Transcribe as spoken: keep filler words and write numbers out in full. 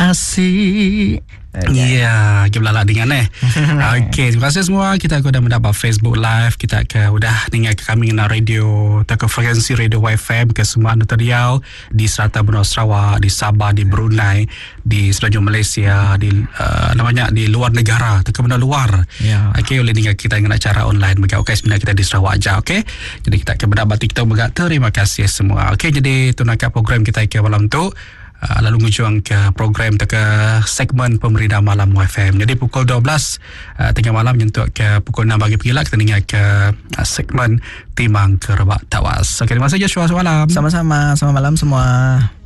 asyik. Ya, kita belalak dengan eh. Okey, terima kasih semua. Kita sudah mendapat Facebook Live. Kita ke udah dengar ke kami na radio, tak ke frekuensi radio Y F M ke semua Nusa Riau, di Serata Benua Sarawak, di Sabah, di Brunei, di Semenanjung Malaysia, di uh, namanya di luar negara, tak ke benda luar. Ya. Okey, boleh dengar kita dengan acara online megak OK sebenarnya kita di Sarawak aja, okey. Jadi kita ke mendapat kita megak terima kasih semua. Okey, jadi tunaikan program kita ke malam tu. Uh, lalu mengujuang ke program ke segmen Pemerintah Malam Y F M. Jadi pukul dua belas uh, tengah malam nyentuh ke pukul enam pagi pagi lah kita dengar ke uh, segmen Timang Kerebak Tawas. Okay, terima kasih Joshua. Selamat malam. Sama-sama. Selamat malam semua.